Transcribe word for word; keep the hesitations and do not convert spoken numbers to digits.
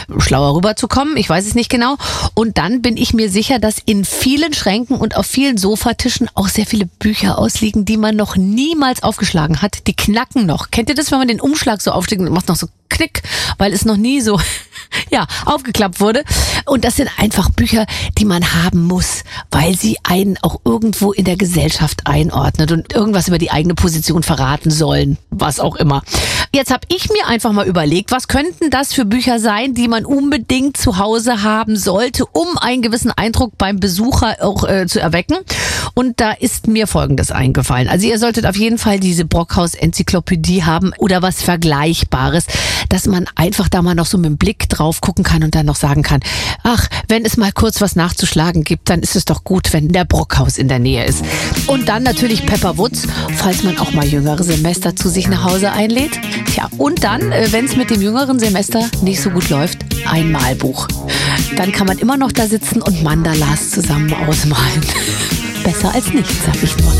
schlauer rüberzukommen. Ich weiß es nicht genau. Und dann bin ich mir sicher, dass in vielen Schränken und auf vielen Sofatischen auch sehr viele Bücher ausliegen, die man noch niemals aufgeschlagen hat. Die knacken noch. Kennt ihr das, wenn man den Umschlag so aufschlägt und macht noch so Knick, weil es noch nie so ja, aufgeklappt wurde. Und das sind einfach Bücher, die man haben muss, weil sie einen auch irgendwo in der Gesellschaft einordnet und irgendwas über die eigene Position verraten sollen, was auch immer. Jetzt habe ich mir einfach mal überlegt, was könnten das für Bücher sein, die man unbedingt zu Hause haben sollte, um einen gewissen Eindruck beim Besucher auch äh, zu erwecken. Und da ist mir Folgendes eingefallen. Also ihr solltet auf jeden Fall diese Brockhaus-Enzyklopädie haben oder was Vergleichbares, dass man einfach da mal noch so mit dem Blick drauf gucken kann und dann noch sagen kann, ach, wenn es mal kurz was nachzuschlagen gibt, dann ist es doch gut, wenn der Brockhaus in der Nähe ist. Und dann natürlich Pepper Woods, falls man auch mal jüngere Semester zu sich nach Hause einlädt. Tja, und dann, wenn es mit dem jüngeren Semester nicht so gut läuft, ein Malbuch. Dann kann man immer noch da sitzen und Mandalas zusammen ausmalen. Besser als nichts, sag ich nur.